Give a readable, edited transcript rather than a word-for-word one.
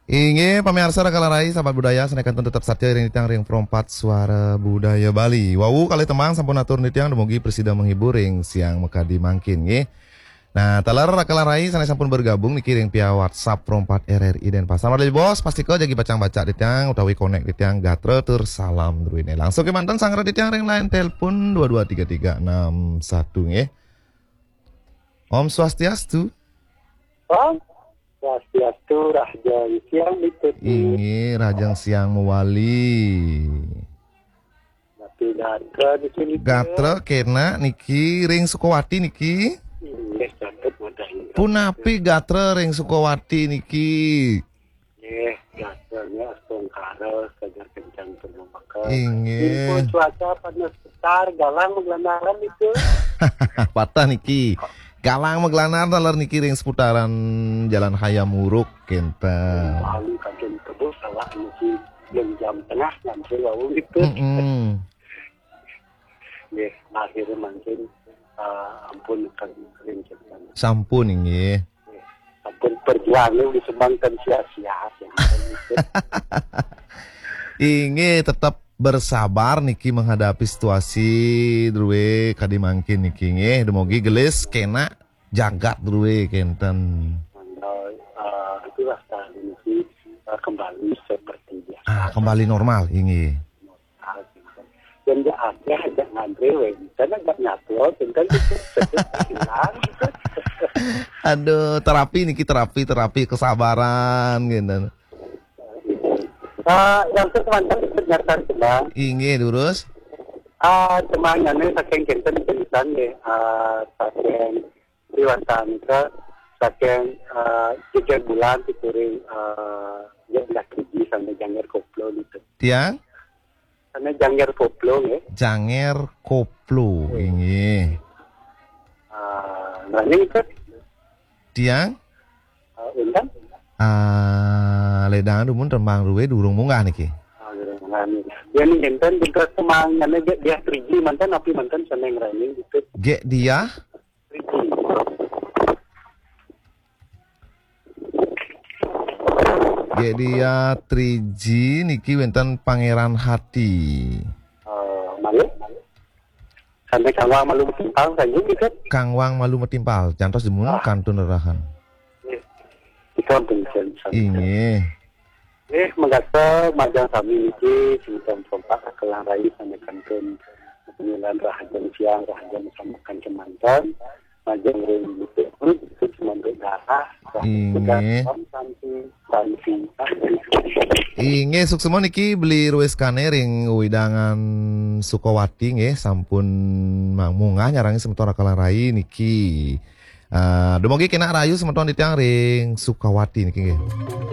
Inge pamirsa rakalan rai sahabat budaya senekan tetap satya ring tiang ring perompat suara budaya Bali. Wau kali temang sampun atur nitiang dumugi presida menghibur ring siang mekadi mangkin nge. Nah, talar rakalan rai sana sampun bergabung niki ring via WhatsApp perompat RRI dan pasar Mali bos pasti kau jadi bacang baca ditiang utawi connect ditiang gatre tur salam druine. Langsung ke mantan sangra ditiang ring lain telepon 223361 nge. Om Swastiastu. Om Swastiastu Raja Siang itu. Ini Rajang Siang Mewali. Tapi gatra di sini. Gatra kena niki ring Sukowati niki. Yes, cantik modal. Punapi gatra ring Sukowati niki. Yes, gatranya astongkara kejar kencang termaka. Inge. Info cuaca panas besar galang mengelanaran itu. Patah niki. Galang meglanar talar niki ring seputaran Jalan Hayamuruk kenta. Lalu kajian kebo salah niki jam tengah nanti lalu itu. Yes, akhirnya mancing ampun kan rencana. Sampun inge. Ampun perjuangan disebangkan sia-sia. Inge tetap bersabar niki menghadapi situasi druwe kadi mangkin niki nge demogi gelis kena jagat druwe kenten. Itulah tadi niki kembali seperti biasa. Kembali normal ini. Dan dia ada ngantri we, karena nggak nyatu, kan itu hilang. Aduh, terapi niki terapi kesabaran gitu. Yang teman-teman ternyata sedang. Inge durus. Temannya nih saking kenten kenten nih, saking riwatan ke saking 3 bulan dituring ya belas biji sampai Janger Koplo gitu. Tiang? Karena Janger Koplo ya. Janger Koplo inge. Nah ini kan. Tiang? Undang. Ledang dumun tembang ruwe durung munggah niki. Ya nih enten juga semangatnya dia 3G mantan api mantan seneng running gitu. Ge dia 3G. Ge dia 3G niki wenten Pangeran Hati. Malu. Sampai Kangwang Malu Metimpal saja gitu. Kangwang Malu Metimpal, cantos demun kantun nerahan. Itu penting. Inge. Menggata majang kami ini semacam pompak kelang rai sampai kantun pemilihan rahajan siang rahajan sama kancan mantan majang ring itu cuma untuk darah. Inge. Inge suksemo niki beli ruwes kane ring widangan Sukowati nge sampun mangmunga nyarangi semeton kelang rai niki. Demogi kena rayu semeton di tiang ring Sukawati niki nge.